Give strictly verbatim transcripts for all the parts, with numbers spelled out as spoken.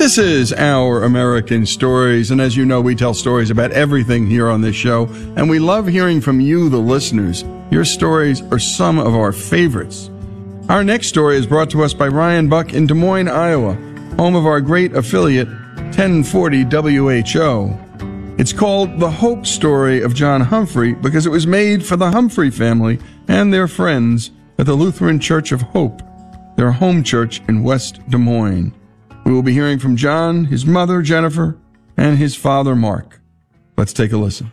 This is Our American Stories, and as you know, we tell stories about everything here on this show, and we love hearing from you, the listeners. Your stories are some of our favorites. Our next story is brought to us by Ryan Buck in Des Moines, Iowa, home of our great affiliate, ten forty W H O. It's called The Hope Story of John Humphrey because it was made for the Humphrey family and their friends at the Lutheran Church of Hope, their home church in West Des Moines. We will be hearing from John, his mother, Jennifer, and his father, Mark. Let's take a listen.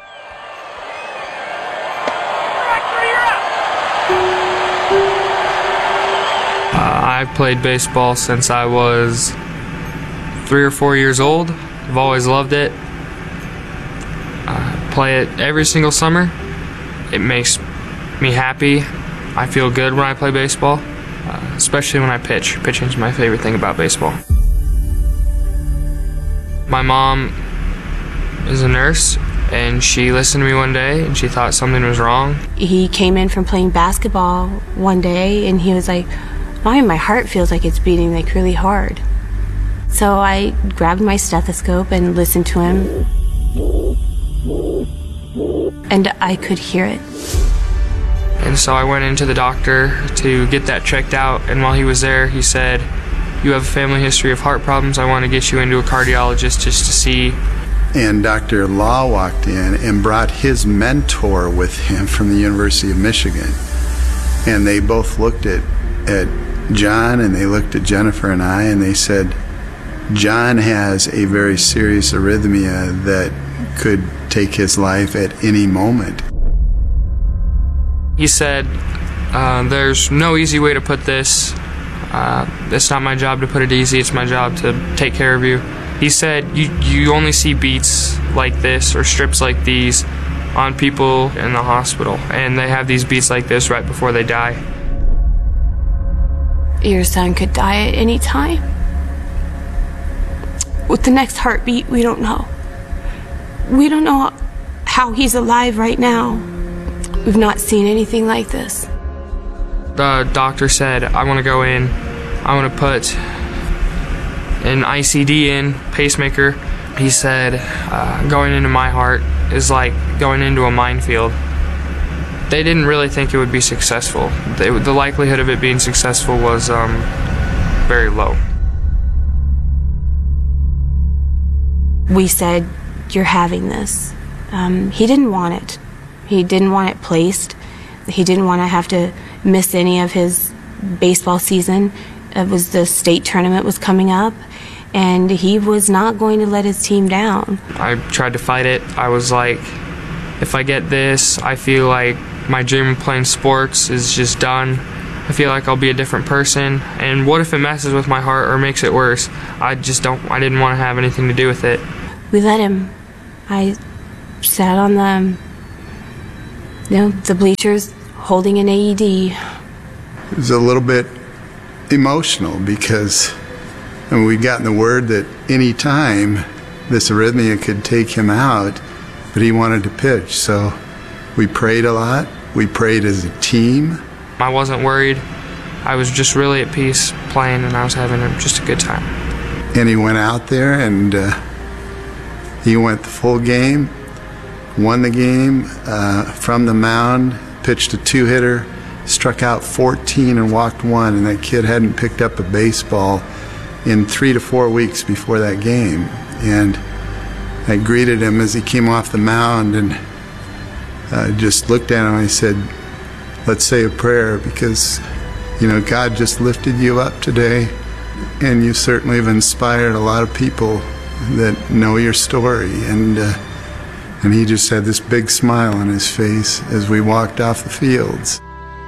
Uh, I've played baseball since I was three or four years old. I've always loved it. I play it every single summer. It makes me happy. I feel good when I play baseball. Uh, especially when I pitch. Pitching is my favorite thing about baseball. My mom is a nurse, and she listened to me one day, and she thought something was wrong. He came in from playing basketball one day, and he was like, "Mom, my heart feels like it's beating like really hard." So I grabbed my stethoscope and listened to him, and I could hear it. And so I went into the doctor to get that checked out, and while he was there, he said, "You have a family history of heart problems. I want to get you into a cardiologist just to see." And Doctor Law walked in and brought his mentor with him from the University of Michigan. And they both looked at, at John, and they looked at Jennifer and I, and they said, "John has a very serious arrhythmia that could take his life at any moment." He said, uh, "There's no easy way to put this. Uh, it's not my job to put it easy. It's my job to take care of you." He said, you, you only see beats like this or strips like these on people in the hospital, and they have these beats like this right before they die. Your son could die at any time. With the next heartbeat, we don't know. We don't know how he's alive right now. We've not seen anything like this. The doctor said, "I want to go in. I want to put an I C D in, pacemaker." He said, uh, "Going into my heart is like going into a minefield." They didn't really think it would be successful. They, the likelihood of it being successful was um, very low. We said, "You're having this." Um, he didn't want it. He didn't want it placed. He didn't want to have to miss any of his baseball season. It was the state tournament was coming up, and he was not going to let his team down. I tried to fight it. I was like, if I get this, I feel like my dream of playing sports is just done. I feel like I'll be a different person, and what if it messes with my heart or makes it worse? I just don't, I didn't want to have anything to do with it. We let him. I sat on the, you know, the bleachers holding an A E D. It was a little bit emotional because I mean, we'd gotten the word that any time this arrhythmia could take him out, but he wanted to pitch. So we prayed a lot. We prayed as a team. I wasn't worried. I was just really at peace playing, and I was having just a good time. And he went out there, and uh, he went the full game, won the game uh, from the mound, pitched a two-hitter, struck out fourteen and walked one, and that kid hadn't picked up a baseball in three to four weeks before that game. And I greeted him as he came off the mound and uh, just looked at him and I said, "Let's say a prayer, because you know God just lifted you up today, and you certainly have inspired a lot of people that know your story." And uh, and he just had this big smile on his face as we walked off the fields.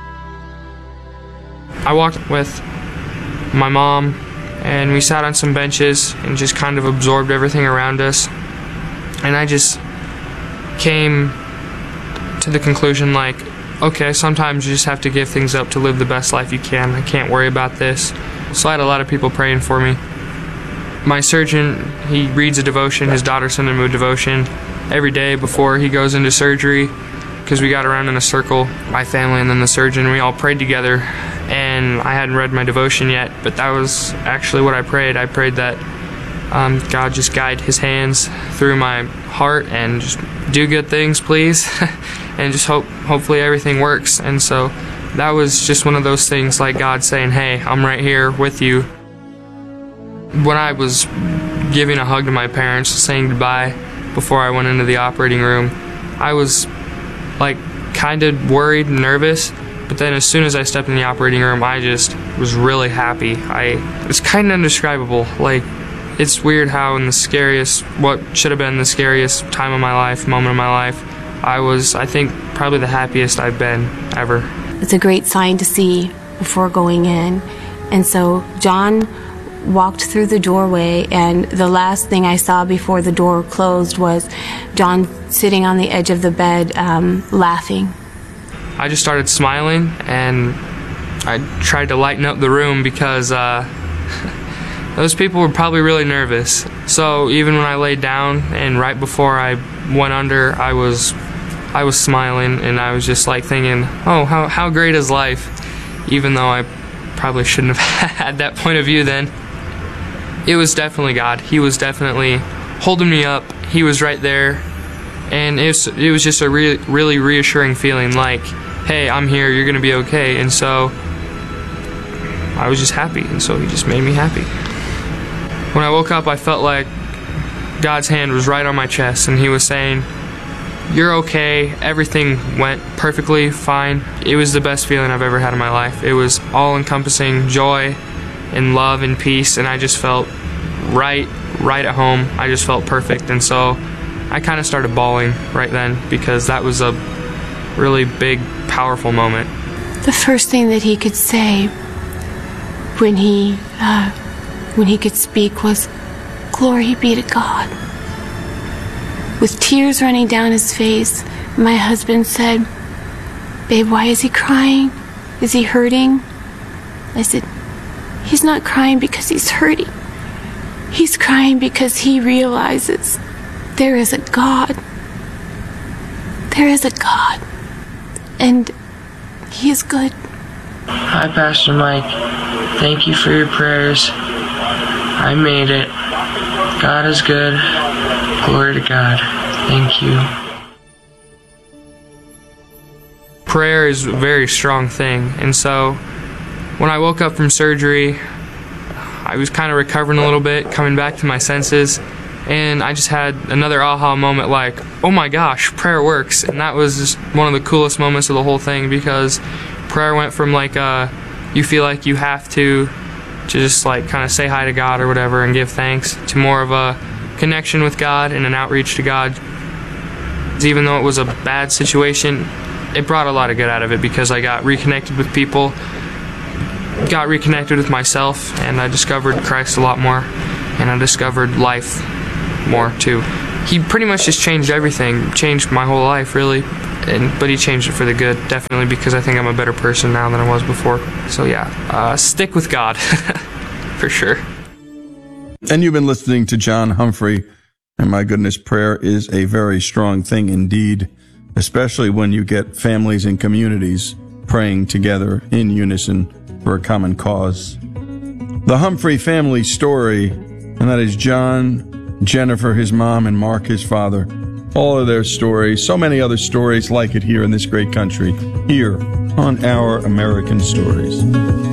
I walked with my mom, and we sat on some benches and just kind of absorbed everything around us. And I just came to the conclusion, like, okay, sometimes you just have to give things up to live the best life you can. I can't worry about this. So I had a lot of people praying for me. My surgeon, he reads a devotion. His daughter sent him a devotion every day before he goes into surgery, because we got around in a circle, my family and then the surgeon. We all prayed together, and I hadn't read my devotion yet, but that was actually what I prayed. I prayed that Um, God just guide his hands through my heart and just do good things, please. And just hope, hopefully everything works. And so that was just one of those things, like God saying, hey, I'm right here with you. When I was giving a hug to my parents, saying goodbye before I went into the operating room, I was like kind of worried and nervous, but then as soon as I stepped in the operating room, I just was really happy. I it's kind of indescribable. Like, it's weird how in the scariest, what should have been the scariest time of my life, moment of my life, I was, I think, probably the happiest I've been ever. It's a great sign to see before going in. And so John walked through the doorway, and the last thing I saw before the door closed was John sitting on the edge of the bed, um, laughing. I just started smiling, and I tried to lighten up the room because uh, those people were probably really nervous. So even when I laid down and right before I went under, I was I was smiling, and I was just like thinking, oh, how, how great is life? Even though I probably shouldn't have had that point of view then. It was definitely God. He was definitely holding me up. He was right there. And it was, it was just a re really reassuring feeling, like, hey, I'm here, you're going to be okay. And so I was just happy, and so he just made me happy. When I woke up, I felt like God's hand was right on my chest, and he was saying, you're okay, everything went perfectly fine. It was the best feeling I've ever had in my life. It was all-encompassing joy and love and peace, and I just felt right, right at home. I just felt perfect, and so I kind of started bawling right then because that was a really big, powerful moment. The first thing that he could say when he, uh, when he could speak was, "Glory be to God." With tears running down his face, my husband said, "Babe, why is he crying? Is he hurting?" I said, "He's not crying because he's hurting. He's crying because he realizes there is a God. There is a God. And he is good." Hi, Pastor Mike. Thank you for your prayers. I made it. God is good. Glory to God. Thank you. Prayer is a very strong thing, and so when I woke up from surgery, I was kind of recovering a little bit, coming back to my senses, and I just had another aha moment, like, oh my gosh, prayer works. And that was just one of the coolest moments of the whole thing, because prayer went from like uh, you feel like you have to, to just like kind of say hi to God or whatever and give thanks, to more of a connection with God and an outreach to God. Even though it was a bad situation, it brought a lot of good out of it, because I got reconnected with people, got reconnected with myself, and I discovered Christ a lot more, and I discovered life more too. He pretty much just changed everything, changed my whole life really, and but he changed it for the good, definitely, because I think I'm a better person now than I was before. So yeah, uh, stick with God, for sure. And you've been listening to John Humphrey, and my goodness, prayer is a very strong thing indeed, especially when you get families and communities praying together in unison for a common cause. The Humphrey family story, and that is John, Jennifer, his mom, and Mark, his father. All of their stories, so many other stories like it here in this great country, here on Our American Stories.